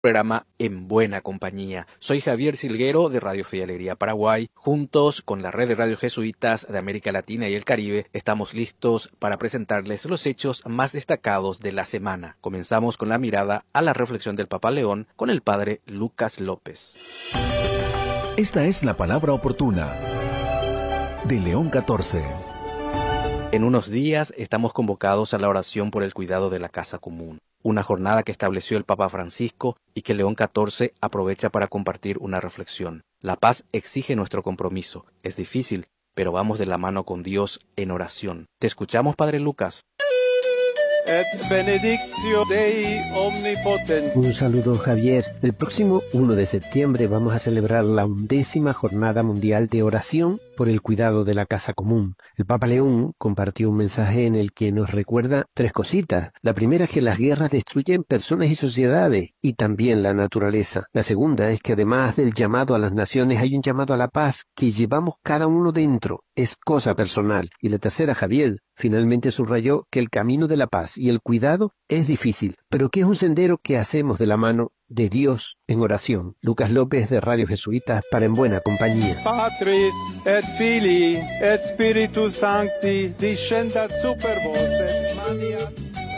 Programa En Buena Compañía. Soy Javier Silguero de Radio Fe y Alegría Paraguay. Juntos con la red de radios jesuitas de América Latina y el Caribe, estamos listos para presentarles los hechos más destacados de la semana. Comenzamos con la mirada a la reflexión del Papa León con el padre Lucas López. Esta es la palabra oportuna de León XIV. En unos días estamos convocados a la oración por el cuidado de la casa común. Una jornada que estableció el Papa Francisco y que León XIV aprovecha para compartir una reflexión. La paz exige nuestro compromiso. Es difícil, pero vamos de la mano con Dios en oración. Te escuchamos, Padre Lucas. Et benedictio Dei omnipotens. Un saludo, Javier. El próximo 1 de septiembre vamos a celebrar la 11ª Jornada Mundial de Oración por el cuidado de la casa común. El Papa León compartió un mensaje en el que nos recuerda 3 cositas. La primera es que las guerras destruyen personas y sociedades, y también la naturaleza. La segunda es que además del llamado a las naciones hay un llamado a la paz que llevamos cada uno dentro. Es cosa personal. Y la tercera, Javier, finalmente subrayó que el camino de la paz y el cuidado es difícil, pero que es un sendero que hacemos de la mano de Dios en oración. Lucas López de Radio Jesuitas para En Buena Compañía. Patris et Filii et Spiritus Sancti descendat super vos et maniat.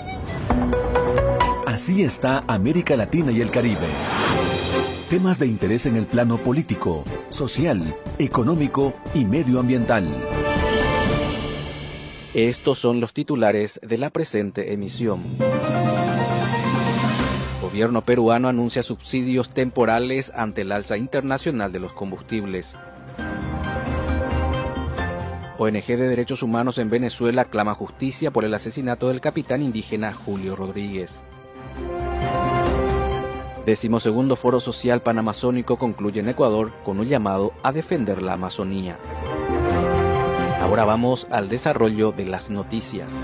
Así está América Latina y el Caribe. Temas de interés en el plano político, social, económico y medioambiental. Estos son los titulares de la presente emisión. El gobierno peruano anuncia subsidios temporales ante el alza internacional de los combustibles. ONG de Derechos Humanos en Venezuela clama justicia por el asesinato del capitán indígena Julio Rodríguez. 12º Foro Social Panamazónico concluye en Ecuador con un llamado a defender la Amazonía. Ahora vamos al desarrollo de las noticias.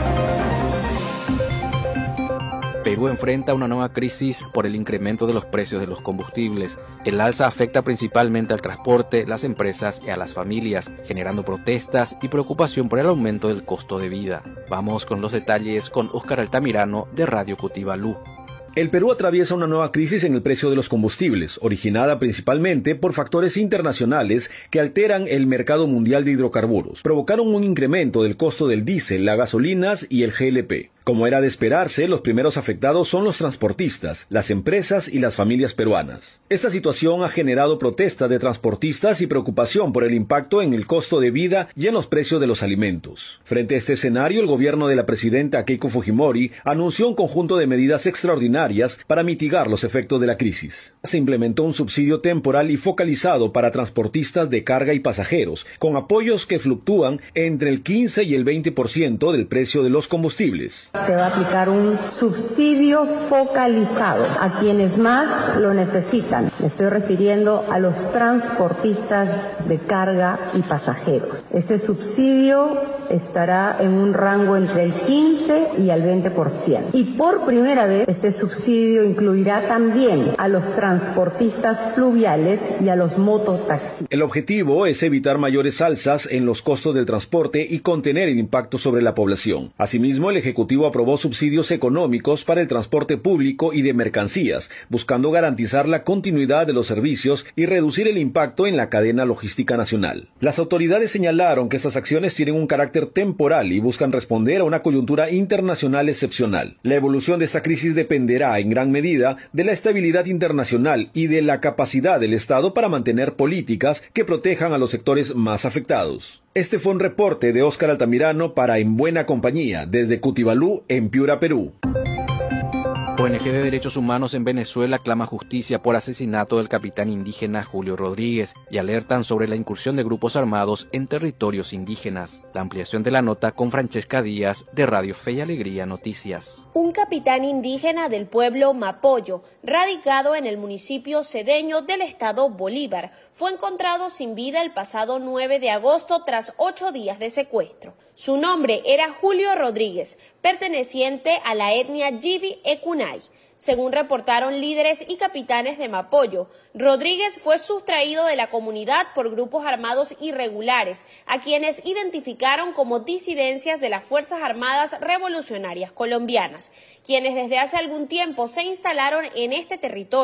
Perú enfrenta una nueva crisis por el incremento de los precios de los combustibles. El alza afecta principalmente al transporte, las empresas y a las familias, generando protestas y preocupación por el aumento del costo de vida. Vamos con los detalles con Óscar Altamirano de Radio Cutibalú. El Perú atraviesa una nueva crisis en el precio de los combustibles, originada principalmente por factores internacionales que alteran el mercado mundial de hidrocarburos. Provocaron un incremento del costo del diésel, las gasolinas y el GLP. Como era de esperarse, los primeros afectados son los transportistas, las empresas y las familias peruanas. Esta situación ha generado protestas de transportistas y preocupación por el impacto en el costo de vida y en los precios de los alimentos. Frente a este escenario, el gobierno de la presidenta Keiko Fujimori anunció un conjunto de medidas extraordinarias para mitigar los efectos de la crisis. Se implementó un subsidio temporal y focalizado para transportistas de carga y pasajeros, con apoyos que fluctúan entre el 15 y el 20% del precio de los combustibles. Se va a aplicar un subsidio focalizado a quienes más lo necesitan. Me estoy refiriendo a los transportistas de carga y pasajeros. Ese subsidio estará en un rango entre el 15 y el 20%. Y por primera vez, este subsidio incluirá también a los transportistas fluviales y a los mototaxis. El objetivo es evitar mayores alzas en los costos del transporte y contener el impacto sobre la población. Asimismo, el Ejecutivo aprobó subsidios económicos para el transporte público y de mercancías, buscando garantizar la continuidad de los servicios y reducir el impacto en la cadena logística nacional. Las autoridades señalaron que estas acciones tienen un carácter temporal y buscan responder a una coyuntura internacional excepcional. La evolución de esta crisis dependerá en gran medida de la estabilidad internacional y de la capacidad del Estado para mantener políticas que protejan a los sectores más afectados. Este fue un reporte de Óscar Altamirano para En Buena Compañía, desde Cutibalú, en Piura, Perú. ONG de Derechos Humanos en Venezuela clama justicia por asesinato del capitán indígena Julio Rodríguez y alertan sobre la incursión de grupos armados en territorios indígenas. La ampliación de la nota con Francesca Díaz de Radio Fe y Alegría Noticias. Un capitán indígena del pueblo Mapoyo, radicado en el municipio cedeño del estado Bolívar, fue encontrado sin vida el pasado 9 de agosto tras 8 días de secuestro. Su nombre era Julio Rodríguez, perteneciente a la etnia Yivi Ecunay. Según reportaron líderes y capitanes de Mapoyo, Rodríguez fue sustraído de la comunidad por grupos armados irregulares, a quienes identificaron como disidencias de las Fuerzas Armadas Revolucionarias Colombianas, quienes desde hace algún tiempo se instalaron en este territorio